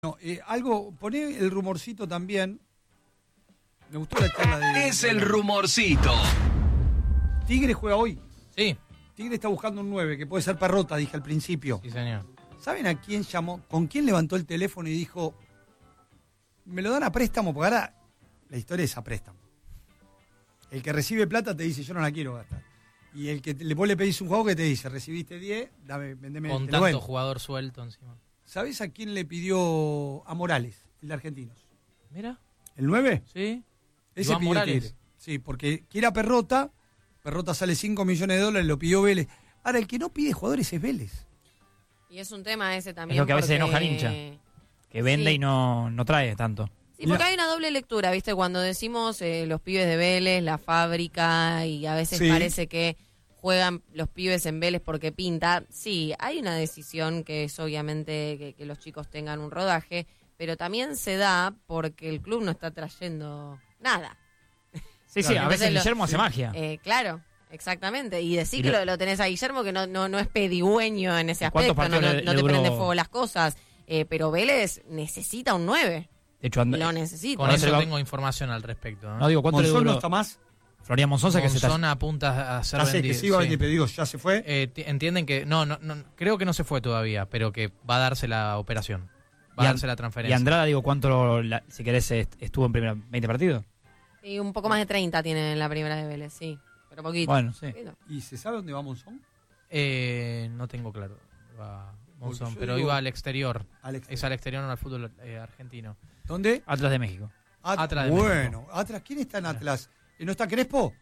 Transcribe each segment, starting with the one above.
No, poné el rumorcito también. Me gustó la charla de... Es el rumorcito. Tigre juega hoy. Sí. Tigre está buscando un 9, que puede ser Parrota, dije al principio. Sí, señor. ¿Saben a quién llamó? ¿Con quién levantó el teléfono y dijo, me lo dan a préstamo? Porque ahora la historia es a préstamo. El que recibe plata te dice, yo no la quiero gastar. Y el que vos le pedís un juego que te dice, recibiste 10, dame, vendeme. Con tanto jugador suelto encima. ¿Sabés a quién le pidió? A Morales, el de Argentinos. Mira. ¿El 9? Sí. Ese Iván pidió Morales. Tigre. Sí, porque quiere a Perrota. Perrota sale $5 millones, lo pidió Vélez. Ahora, el que no pide jugadores es Vélez. Y es un tema ese también. Es lo que a veces porque... enoja al hincha. Que vende Sí. y no trae tanto. Sí, porque hay una doble lectura, ¿viste? Cuando decimos los pibes de Vélez, la fábrica, y a veces Sí. parece que juegan los pibes en Vélez porque pinta. Sí, hay una decisión que es obviamente que los chicos tengan un rodaje, pero también se da porque el club no está trayendo nada. Sí, sí, a veces Entonces Guillermo hace magia. Claro, exactamente. Y decir Y que lo tenés a Guillermo, que no es pedigüeño en ese aspecto, ¿Cuántos partidos no le te duró? prende fuego las cosas. Pero Vélez necesita un 9. De hecho, Lo necesita. Con No, eso se va- tengo información al respecto. no digo cuánto le Monzón no duró. está más. Florian Monzón sé que se está... Monzón apunta a ser Ya sé que vendido. sí iba a Sí. venir, pero digo, ya se fue. Entienden que no, creo que no se fue todavía, pero que va a darse la operación. Va Y a An- darse la Y transferencia. Andrada, digo, si querés, estuvo en primera 20 partidos. Sí, un poco más de 30 tiene en la primera de Vélez, sí. Pero poquito. Bueno, sí. Poquito. ¿Y se sabe dónde va Monzón? No tengo claro. Va Monzón, Porque yo pero digo- iba al exterior. Al exterior. Es al exterior, no al fútbol argentino. ¿Dónde? Atlas de México. Atlas de Bueno, Atlas. ¿Quién está en Atlas? ¿No está Crespo?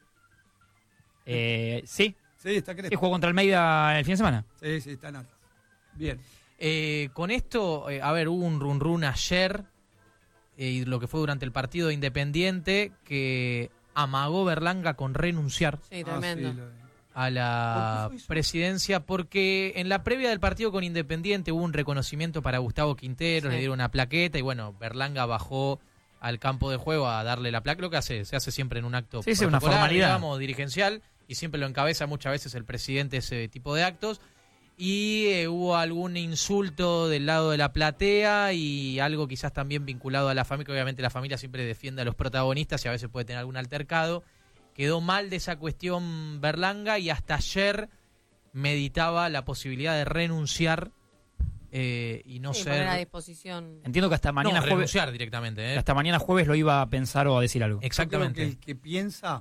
Sí. Sí, está Sí, Crespo. jugó contra Almeida el fin de semana. Sí, está en Atlas. Bien. Con esto, hubo un run ayer, y lo que fue durante el partido de Independiente, que amagó Berlanga con renunciar Sí, tremendo. Ah, sí, a ¿Por la qué fue eso? presidencia, porque en la previa del partido con Independiente hubo un reconocimiento para Gustavo Quintero, Sí. le dieron una plaqueta, y bueno, Berlanga bajó al campo de juego a darle la placa, lo que se hace siempre en un acto Sí, sí, una protocolar, formalidad. digamos, dirigencial, y siempre lo encabeza muchas veces el presidente ese tipo de actos. Y hubo algún insulto del lado de la platea y algo quizás también vinculado a la familia, que obviamente la familia siempre defiende a los protagonistas y a veces puede tener algún altercado. Quedó mal de esa cuestión Berlanga y hasta ayer meditaba la posibilidad de renunciar y no Sí, ser... poner a disposición. Entiendo que hasta mañana no, jueves, renunciar directamente. que hasta mañana jueves lo iba a pensar o a decir algo. Exactamente. Yo creo que el que piensa,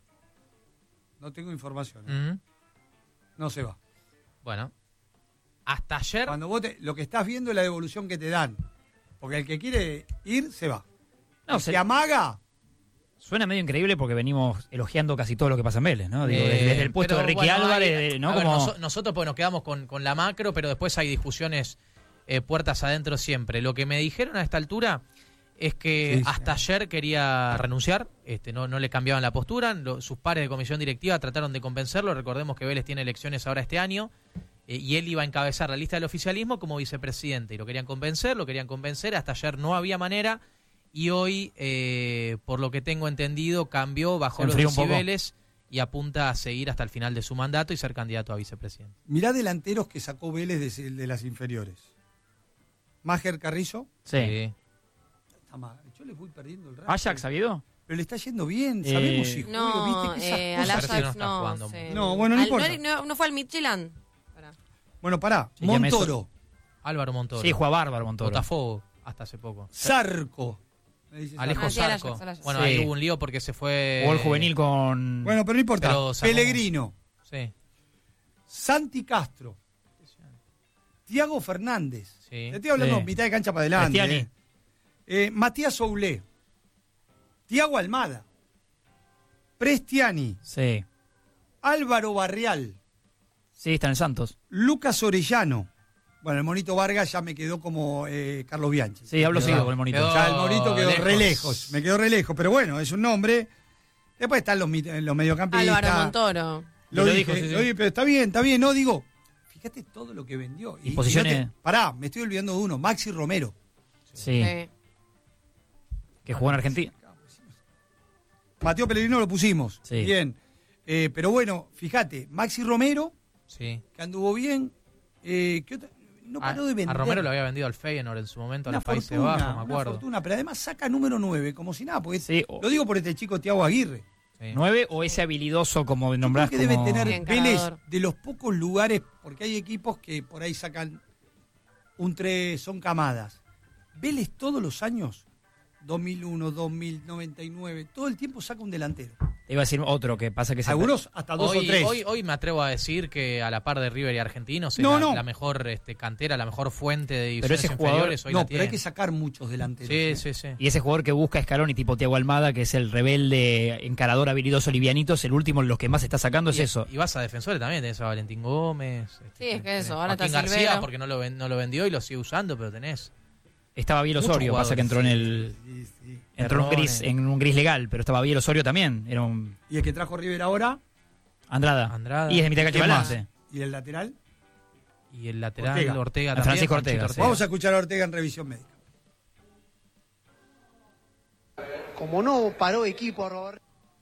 no tengo información, Ujú. no se va. Bueno, hasta ayer... Cuando vos lo que estás viendo es la devolución que te dan. Porque el que quiere ir, se va. No, El que amaga, Suena medio increíble porque venimos elogiando casi todo lo que pasa en Vélez, ¿no? Digo, Eh, desde el puesto de pero, Ricky bueno, Álvarez, ¿no? a ver, Como... nosotros pues nos quedamos con la macro, pero después hay discusiones puertas adentro siempre. Lo que me dijeron a esta altura es que Sí, hasta ayer quería renunciar, no le cambiaban la postura, sus pares de comisión directiva trataron de convencerlo. Recordemos que Vélez tiene elecciones ahora este año, y él iba a encabezar la lista del oficialismo como vicepresidente, y lo querían convencer, hasta ayer no había manera. Y hoy, por lo que tengo entendido, cambió, bajó Se los enfrió un poco. decibeles y apunta a seguir hasta el final de su mandato y ser candidato a vicepresidente. mirá delanteros que sacó Vélez de las inferiores. Máger Carrizo, Sí. está mal. Yo le voy perdiendo el rato. ¿Ajax ha habido? Pero le está yendo bien, sabemos si juega, No, viste que esas al cosas- Parece que no Ajax está no. jugando sí. mucho. No, bueno, no importa. No fue al Midtjylland. Pará. Bueno, pará, Sí, que me Montoro, Álvaro Montoro. Sí, juega bárbaro Montoro. Botafogo, hasta hace poco. Zarco. Me dice Alejo Ah, sí, al Zarco. Ajax, al Ajax. Bueno, Sí. ahí hubo un lío porque se fue... Jugó el juvenil con... Bueno, pero no importa. Pero sacó- Pellegrino, Sí, Santi Castro, Tiago Fernández. sí. Te estoy hablando Sí. mitad de cancha para adelante. Prestiani. Matías Soulé, Tiago Almada, Prestiani, Sí. Álvaro Barrial, Sí, está en el Santos. Lucas Orellano. Bueno, el Monito Vargas ya me quedó como Carlos Bianchi. Sí, hablo Quedó- seguido con el monito. quedó- Ya el Monito quedó re lejos. lejos. Me quedó re lejos, pero bueno, es un nombre. Después están los mediocampistas. Álvaro Montoro. Lo Lo dije, dijo, sí, sí. lo dije, pero está bien, no digo. Fíjate todo lo que vendió. Y posiciones- Pará, me estoy olvidando de uno, Maxi Romero. Sí. Sí. Que jugó en Argentina. Mateo Pellegrino lo pusimos. Sí. Bien. Pero bueno, fíjate, Maxi Romero, Sí. que anduvo bien. ¿Qué otra? no paró de vender. A Romero lo había vendido al Feyenoord en su momento, a Una los Países fortuna, Bajos, me una acuerdo. fortuna, pero además saca número 9, como si nada, porque Sí, lo digo por este chico Thiago Aguirre. Sí. 9 o ese habilidoso como nombrás Creo que debe como... tener Bien, Vélez ganador. de los pocos lugares, porque hay equipos que por ahí sacan un 3, son camadas. Vélez todos los años, 2001, 2000, 99, todo el tiempo saca un delantero. Te iba a decir otro que pasa que se... Algunos hasta 2 o 3. Hoy me atrevo a decir que a la par de River y Argentinos es No, la, no. la mejor cantera, la mejor fuente de Pero divisiones ese jugador- inferiores. Hoy No, la pero hay tiene. que sacar muchos delanteros. Sí, sí, sí. Y ese jugador que busca Scaloni tipo Thiago Almada, que es el rebelde, encarador, habilidoso, livianito, es el último, los que más está sacando es eso. Y vas a defensores también, tenés a Valentín Gómez. Sí, es que eso, tenés ahora está Joaquín García, Silvero. porque no lo vendió y lo sigue usando, pero tenés. Estaba Biel Muchos Osorio, pasa que entró en jugadores, el... Sí, sí. Entró en un gris legal, pero estaba Biel Osorio también. Era un... Y el que trajo River ahora, Andrada. Y es de mitad de cancha ¿quién más? volante. ¿Y el lateral? Y el lateral Ortega. Ortega A también. Francisco Panchito Ortega, sí. Vamos a escuchar a Ortega en revisión médica. Como no paró equipo a robar.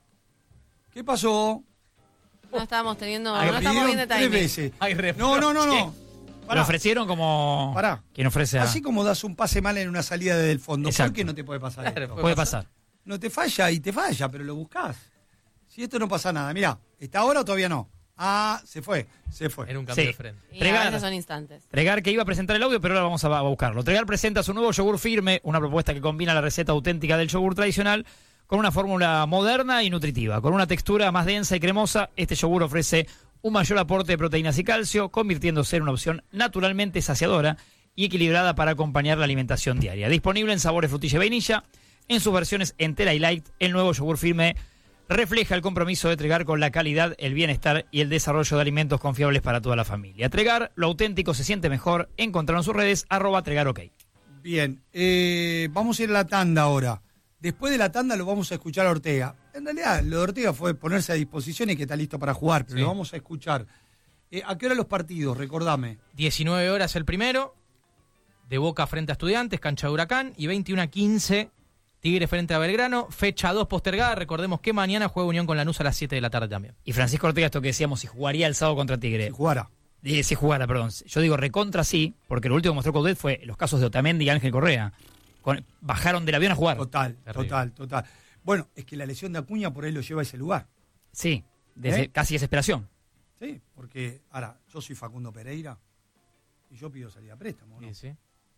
¿Qué pasó? No estábamos teniendo, Ah, no estamos bien de tres timing. veces. Hay No. reproche. Lo Pará. ofrecieron como... Pará. Quien ofrece a... Así como das un pase mal en una salida desde el fondo, Exacto. ¿por qué no te puede pasar Claro, esto? Puede pasar. No te falla y te falla, pero lo buscás. Si esto no pasa nada, mirá, ¿está ahora o todavía no? Ah, se fue. Era un cambio Sí. de frente. Y a Tregar. veces son instantes. Tregar que iba a presentar el audio, pero ahora vamos a buscarlo. Tregar presenta su nuevo yogur firme, una propuesta que combina la receta auténtica del yogur tradicional con una fórmula moderna y nutritiva. Con una textura más densa y cremosa, este yogur ofrece un mayor aporte de proteínas y calcio, convirtiéndose en una opción naturalmente saciadora y equilibrada para acompañar la alimentación diaria. Disponible en sabores frutilla y vainilla, en sus versiones entera y light, el nuevo yogur firme refleja el compromiso de Tregar con la calidad, el bienestar y el desarrollo de alimentos confiables para toda la familia. Tregar, lo auténtico se siente mejor. Encontraron sus redes, @TregarOK. Bien, vamos a ir a la tanda ahora. Después de la tanda lo vamos a escuchar a Ortega. En realidad, lo de Ortega fue ponerse a disposición y que está listo para jugar, pero Sí. lo vamos a escuchar. ¿A qué hora los partidos? Recordame. 19 horas el primero, de Boca frente a Estudiantes, cancha de Huracán, y 21:15, Tigre frente a Belgrano, fecha 2 postergada. Recordemos que mañana juega Unión con Lanús a las 7 de la tarde también. Y Francisco Ortega, esto que decíamos, si jugaría el sábado contra Tigre. Si jugara. Si jugara, perdón. Yo digo recontra sí, porque lo último que mostró Coudet fue los casos de Otamendi y Ángel Correa. Bajaron del avión a jugar. Total, Terrible. total. Bueno, es que la lesión de Acuña por ahí lo lleva a ese lugar. Sí, ¿Eh? casi desesperación. Sí, porque ahora, yo soy Facundo Pereira y yo pido salida a préstamo, ¿no? Sí, sí.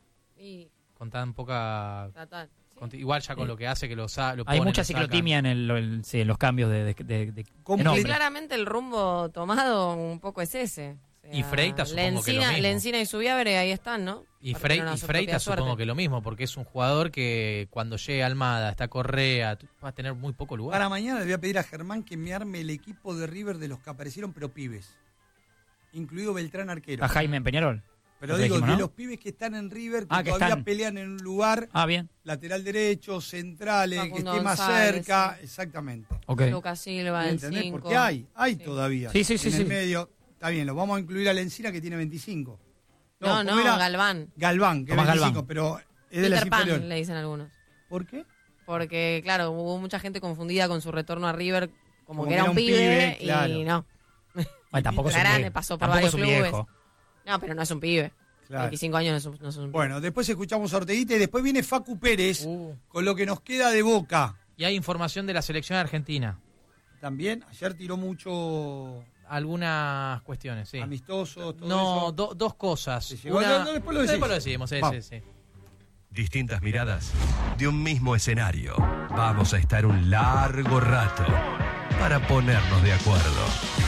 Y Con tan poca... tratar. Sí. Igual ya con lo que hace, que lo Hay pone, mucha lo sacan. ciclotimia en los cambios de Compli- Y nombre. claramente el rumbo tomado un poco es ese. O sea, Y Freitas supongo que lo mismo. Lencina y Subiavere ahí están, ¿no? Y, Para tener una Freitas propia supongo suerte. que lo mismo, porque es un jugador que cuando llegue Almada, está Correa, va a tener muy poco lugar. Para mañana le voy a pedir a Germán que me arme el equipo de River de los que aparecieron, pero pibes. Incluido Beltrán arquero. A Jaime en Peñarol. Pero lo que digo, dijimos, de ¿no? los pibes que están en River, que Ah, que todavía están. pelean en un lugar, Bien. lateral derecho, centrales, que Facundo esté más González, cerca. sí. Exactamente. Ok. Lucas Silva, ¿Me el entendés? 5. Porque hay Sí. todavía. Sí, sí, en sí, el sí. medio. Está bien, lo vamos a incluir a Lencina que tiene 25. No, ¿cómo no, era? Galván. Galván, que es Tomás 25, Galván. pero es de las Peter Pan, inferiores. le dicen algunos. ¿Por qué? Porque, claro, hubo mucha gente confundida con su retorno a River, como Como que era un pibe, claro. y no. Bueno, tampoco es un Grande, viejo. pasó por Tampoco varios es un clubes. viejo. No, pero no es un pibe. Claro. 25 años no es un pibe. Bueno, después escuchamos a Orteguita y después viene Facu Pérez Uh. con lo que nos queda de Boca. Y hay información de la selección argentina. También, ayer tiró mucho Algunas cuestiones, sí. amistosos, todo No, eso. dos cosas. Sí, sí. Bueno, después lo decís. Después lo decidimos, sí, Vamos. sí, sí. Distintas miradas de un mismo escenario. Vamos a estar un largo rato para ponernos de acuerdo.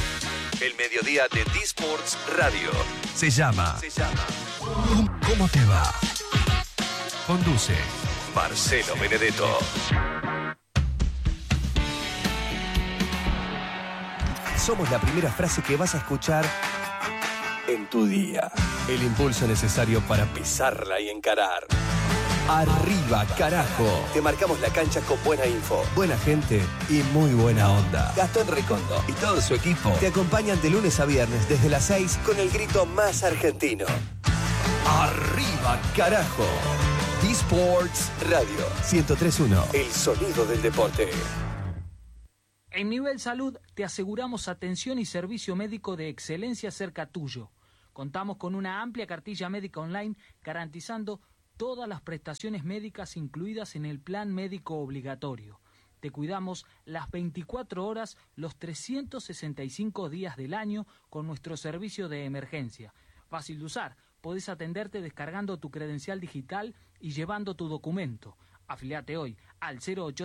El mediodía de D-Sports Radio se llama ¿Cómo te va? Conduce Marcelo Benedetto. Somos la primera frase que vas a escuchar en tu día. El impulso necesario para pisarla y encarar. Arriba, carajo. Te marcamos la cancha con buena info, buena gente y muy buena onda. Gastón Recondo y todo su equipo te acompañan de lunes a viernes desde las 6 con el grito más argentino. Arriba, carajo. D-Sports Radio 103.1. El sonido del deporte. En Nivel Salud te aseguramos atención y servicio médico de excelencia cerca tuyo, Contamos con una amplia cartilla médica online garantizando todas las prestaciones médicas incluidas en el plan médico obligatorio. Te cuidamos las 24 horas, los 365 días del año con nuestro servicio de emergencia. Fácil de usar, podés atenderte descargando tu credencial digital y llevando tu documento. Afiliate hoy al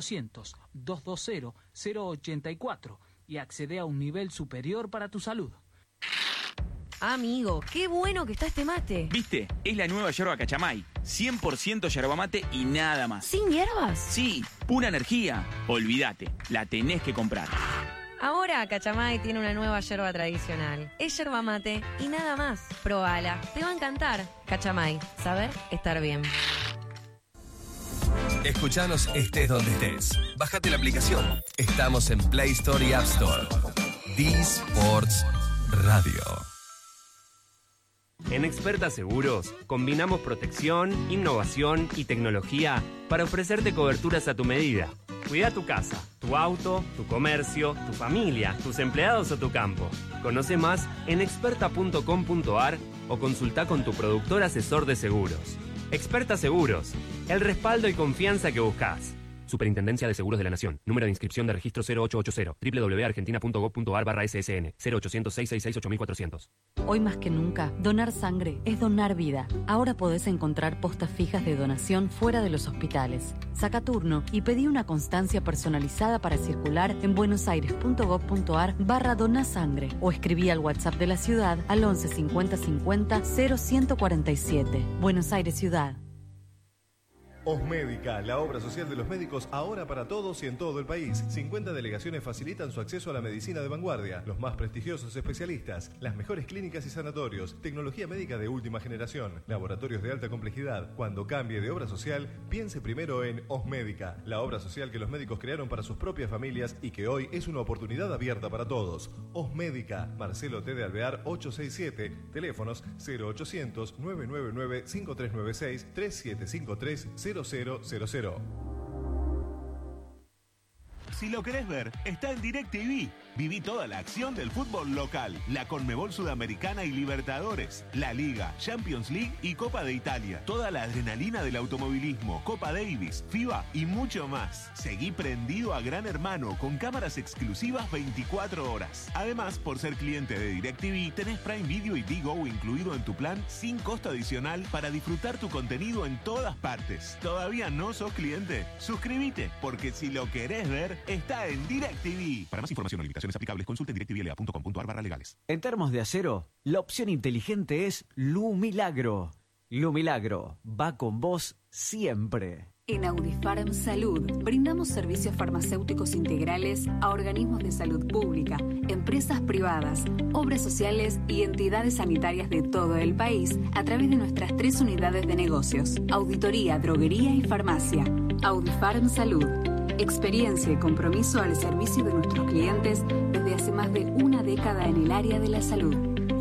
0800-220-084 y accede a un nivel superior para tu salud. Amigo, qué bueno que está este mate. ¿Viste? Es la nueva yerba Cachamay. 100% yerba mate y nada más. ¿Sin hierbas? Sí, pura energía. Olvídate, la tenés que comprar. Ahora Cachamay tiene una nueva yerba tradicional. Es yerba mate y nada más. Probala, te va a encantar. Cachamay, saber estar bien. Escuchanos estés donde estés. Bájate la aplicación. Estamos en Play Store y App Store. D-Sports Radio. En Experta Seguros combinamos protección, innovación y tecnología para ofrecerte coberturas a tu medida. Cuida tu casa, tu auto, tu comercio, tu familia, tus empleados o tu campo. Conoce más en experta.com.ar o consulta con tu productor asesor de seguros. Experta Seguros, el respaldo y confianza que buscas. Superintendencia de Seguros de la Nación. Número de inscripción de registro 0880. www.argentina.gov.ar/ssn. 0800-666-8400. Hoy más que nunca, donar sangre es donar vida. Ahora podés encontrar postas fijas de donación fuera de los hospitales. Saca turno y pedí una constancia personalizada para circular en buenosaires.gov.ar/donasangre o escribí al WhatsApp de la ciudad al 11 50 50 0147. Buenos Aires Ciudad. Osmédica, la obra social de los médicos ahora para todos y en todo el país. 50 delegaciones facilitan su acceso a la medicina de vanguardia, los más prestigiosos especialistas, las mejores clínicas y sanatorios, tecnología médica de última generación, laboratorios de alta complejidad. Cuando cambie de obra social, piense primero en Osmédica, la obra social que los médicos crearon para sus propias familias y que hoy es una oportunidad abierta para todos. Osmédica, Marcelo T. de Alvear 867, teléfonos 0800-999-5396, 3753-000. Si lo querés ver, está en DirecTV. Viví toda la acción del fútbol local, la Conmebol Sudamericana y Libertadores, la Liga, Champions League y Copa de Italia. Toda la adrenalina del automovilismo, Copa Davis, FIBA y mucho más. Seguí prendido a Gran Hermano con cámaras exclusivas 24 horas. Además, por ser cliente de DirecTV, tenés Prime Video y Digo incluido en tu plan sin costo adicional para disfrutar tu contenido en todas partes. ¿Todavía no sos cliente? Suscríbete, porque si lo querés ver, está en DirecTV. Para más información o limitaciones aplicables, consulte directvla.com.ar/legales. En termos de acero, la opción inteligente es Lumilagro. Lumilagro va con vos siempre. En Audifarm Salud brindamos servicios farmacéuticos integrales a organismos de salud pública, empresas privadas, obras sociales y entidades sanitarias de todo el país a través de nuestras 3 unidades de negocios: auditoría, droguería y farmacia. Audifarm Salud. Experiencia y compromiso al servicio de nuestros clientes desde hace más de una década en el área de la salud.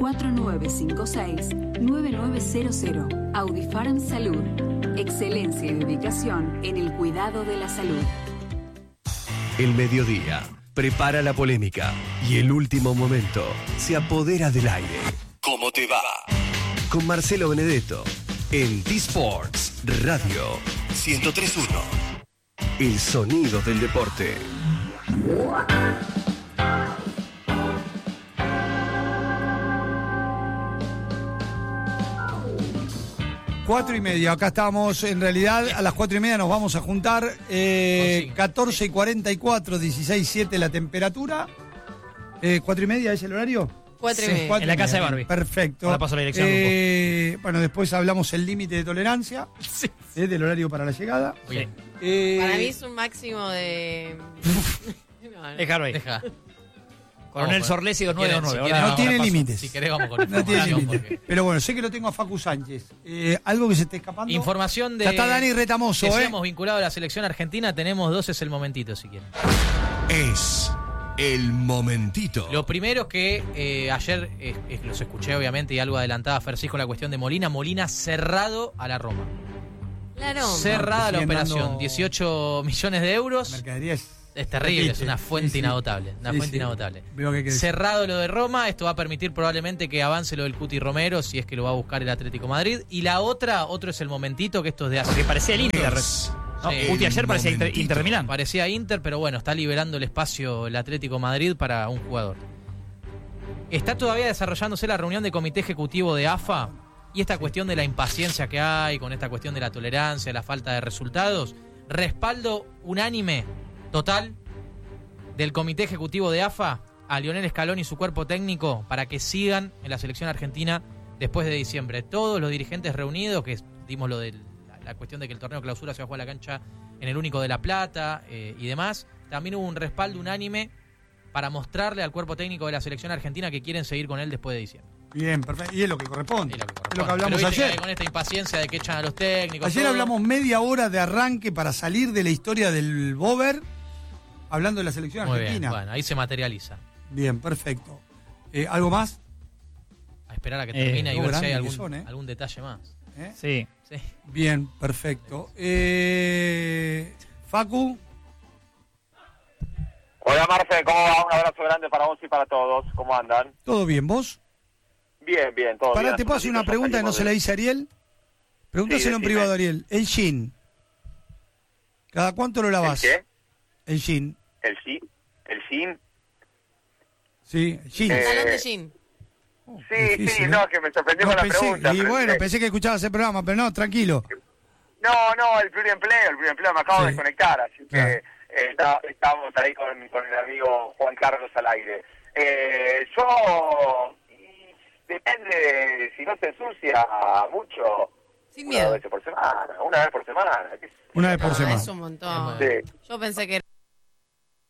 4956-9900. Audifarm Salud. Excelencia y dedicación en el cuidado de la salud. El mediodía prepara la polémica y el último momento se apodera del aire. ¿Cómo te va? Con Marcelo Benedetto en D-Sports Radio 103.1. El sonido del deporte. Cuatro y media, acá estamos. En realidad, a las 4:30 nos vamos a juntar. 14:44, 16:07 la temperatura. 4:30 es el horario. 4:30. En la casa de Barbie. Perfecto. Ahora paso la dirección. Bueno, después hablamos el límite de tolerancia del horario para la llegada. Bien. Para mí es un máximo de... Déjalo ahí. Deja. Coronel Sorlesi 2929. No tiene límites. Si querés, vamos con No tiene información, límites. Pero bueno, sé que lo tengo a Facu Sánchez. Algo que se esté escapando. Información de... Ya está Dani Retamoso, Decíamos vinculado a la selección argentina. Tenemos 2, es el momentito, si quieren. Es el momentito. Lo primero es que ayer los escuché, obviamente, y algo adelantaba Fercis con la cuestión de Molina. Molina cerrado a la Roma. Claro. Cerrada la siguen operación. dando- 18 millones de euros. Mercadería es Es terrible, es una fuente inagotable. Cerrado lo de Roma, esto va a permitir probablemente que avance lo del Cuti Romero, si es que lo va a buscar el Atlético Madrid. Y la otro es el momentito, que esto es de hace... Porque parecía el Inter. Cuti ayer parecía Inter de Milán. Parecía Inter, pero bueno, está liberando el espacio el Atlético Madrid para un jugador. Está todavía desarrollándose la reunión de comité ejecutivo de AFA, y esta cuestión de la impaciencia que hay, con esta cuestión de la tolerancia, la falta de resultados, respaldo unánime total del comité ejecutivo de AFA a Lionel Scaloni y su cuerpo técnico para que sigan en la selección argentina después de diciembre. Todos los dirigentes reunidos, que dimos lo de la cuestión de que el torneo clausura se va a jugar a la cancha en el Único de La Plata y demás, también hubo un respaldo unánime para mostrarle al cuerpo técnico de la selección argentina que quieren seguir con él después de diciembre. Bien, perfecto. Y es lo que corresponde. Es lo que hablamos ayer. Con esta impaciencia de que echan a los técnicos. Ayer hablamos media hora de arranque para salir de la historia del Bover, hablando de la selección Muy argentina. Bien, bueno, ahí se materializa. Bien, perfecto. ¿Algo más? A esperar a que termine y ver si hay son, algún detalle más. Sí. Bien, perfecto. Facu. Hola Marce, ¿cómo va? Un abrazo grande para vos y para todos. ¿Cómo andan? ¿Todo bien, vos? Bien, todo bien. ¿Te puedo hacer una pregunta que no se la hice a Ariel? Pregúntaselo en privado, Ariel. El jean. ¿Cada cuánto lo lavas? ¿El qué? El jean. ¿El jean? Sí, jean. Salón de jean. Sí, no, que me sorprendió con la pregunta. Y bueno, pensé que escuchabas el programa, pero no, tranquilo. No, el pluriempleo me acabo de conectar, así que estábamos ahí con el amigo Juan Carlos al aire. Yo... Depende, si no se ensucia mucho, sin miedo. una vez por semana. Una vez por semana. Es un montón. Sí. Yo pensé que